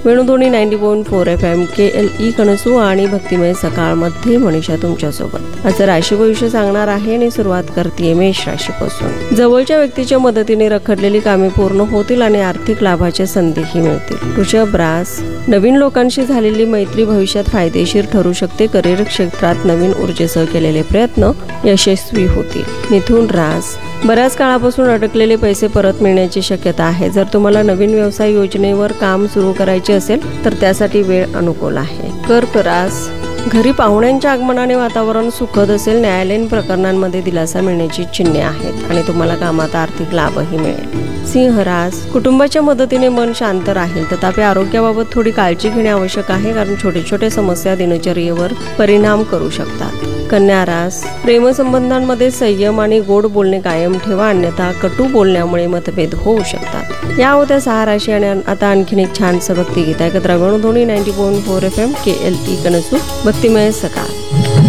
Venudhwani 90.4 FM KLE कणसू आणि भक्तिमय सकाळमध्ये मनीषा तुमच्यासोबत. आज राशी भविष्य सांगणार आहे आणि सुरुवात करते मेष राशीपासून. जवळच्या व्यक्तीच्या मदतीने रखडलेली कामे पूर्ण होतील आणि आर्थिक लाभाच्या संधीही मिळतील. वृषभ रास, नवीन लोकांशी झालेली मैत्री भविष्यात फायदेशीर ठरू शकते. करिअर क्षेत्रात नवीन ऊर्जेसह केलेले प्रयत्न यशस्वी होतील. मिथुन रास, बऱ्याच काळापासून अडकलेले पैसे परत मिळण्याची शक्यता आहे. जर तुम्हाला नवीन व्यवसाय योजनेवर काम सुरू करायचे असेल तर त्यासाठी वेळ अनुकूल आहे. कर्क रास, घरी पाहुण्यांच्या आगमनाने वातावरण सुखद असेल. न्यायालयीन प्रकरणांमध्ये दिलासा मिळण्याची चिन्हे आहेत आणि तुम्हाला कामात आर्थिक लाभही मिळेल. सिंह रास, कुटुंबाच्या मदतीने मन शांत राहील. तथापि आरोग्याबाबत थोडी काळजी घेणे आवश्यक आहे, कारण छोटे छोटे समस्या दिनचर्येवर परिणाम करू शकतात. कन्या रास, प्रेमसंबंधांमध्ये संयम आणि गोड बोलणे कायम ठेवा, अन्यथा कटू बोलण्यामुळे मतभेद होऊ शकतात. या होत्या 6 राशी आणि आता आणखीन एक छानसं भक्तिगीत ऐकत राहा. वेणुध्वनी 90.4 FM KLE कणसू, भक्तिमय सकाळ.